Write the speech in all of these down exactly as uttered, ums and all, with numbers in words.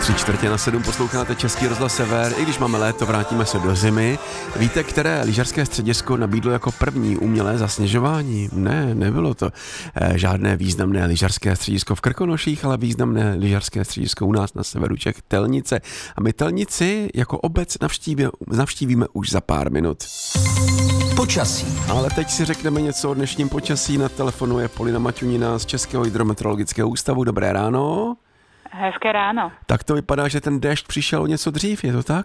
Tři čtvrtě na sedm posloucháte Český rozhlas Sever. I když máme léto, vrátíme se do zimy. Víte, které lyžařské středisko nabídlo jako první umělé zasněžování? Ne, nebylo to e, žádné významné lyžařské středisko v Krkonoších, ale významné lyžařské středisko u nás na severu Čech, Telnice. A my Telnici jako obec navštívíme, navštívíme už za pár minut. Počasí. Ale teď si řekneme něco o dnešním počasí. Na telefonu je Polina Maťunina z Českého hydrometeorologického ústavu. Dobré ráno. Hezké ráno. Tak to vypadá, že ten déšť přišel o něco dřív, je to tak?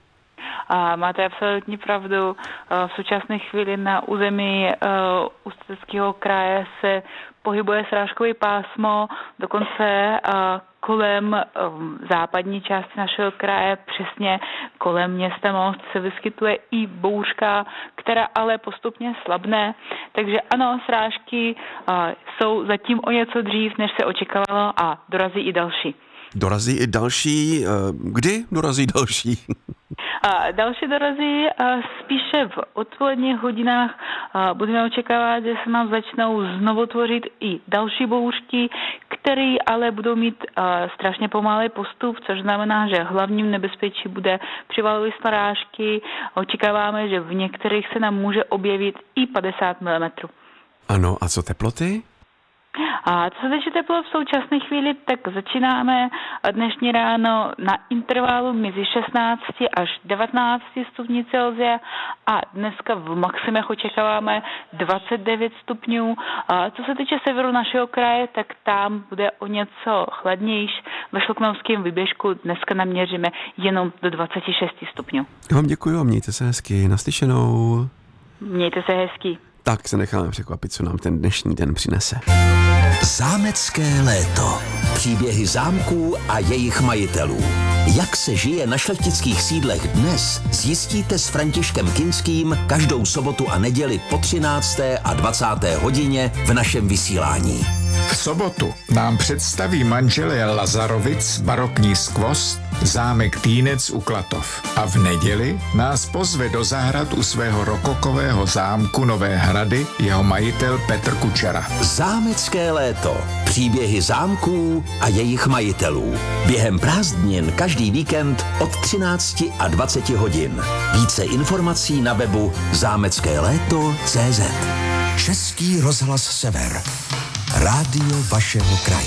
A máte absolutní pravdu. V současné chvíli na území Ústeckého kraje se pohybuje srážkové pásmo, dokonce kolem západní části našeho kraje, přesně kolem města Most, se vyskytuje i bouřka, která ale postupně slabne. Takže ano, srážky jsou zatím o něco dřív, než se očekávalo, a dorazí i další. Dorazí i další? Kdy dorazí další? A další dorazí spíše v odpoledních hodinách. Budeme očekávat, že se nám začnou znovu tvořit i další bouřky, které ale budou mít strašně pomalý postup, což znamená, že hlavním nebezpečí bude přivalové srážky. Očekáváme, že v některých se nám může objevit i padesát milimetrů. Ano, a co teploty? A co se týče teplo v současné chvíli, tak začínáme dnešní ráno na intervalu mezi šestnácti až devatenácti stupni Celsia a dneska v maximech očekáváme dvacet devět stupňů. A co se týče severu našeho kraje, tak tam bude o něco chladnější. Ve Šluknovském výběžku dneska naměříme jenom do dvacet šest stupňů. Já vám děkuji a mějte se hezky. Naslyšenou. Mějte se hezky. Tak se necháme překvapit, co nám ten dnešní den přinese. Zámecké léto. Příběhy zámků a jejich majitelů. Jak se žije na šlechtických sídlech dnes, zjistíte s Františkem Kinským každou sobotu a neděli po třinácté a dvacáté hodině v našem vysílání. V sobotu nám představí manželé Lazarovic barokní skvost zámek Týnec u Klatov. A v neděli nás pozve do zahrad u svého rokokového zámku Nové Hrady jeho majitel Petr Kučera. Zámecké léto. Příběhy zámků a jejich majitelů. Během prázdnin každý víkend od třinácti a dvaceti hodin. Více informací na webu zámecké léto tečka cé zet. Český rozhlas Sever. Rádio vašeho kraje.